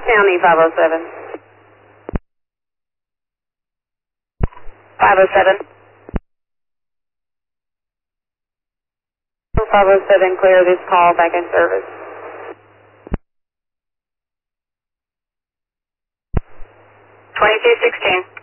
County 507. 507. 507, clear this call back in service. 2216.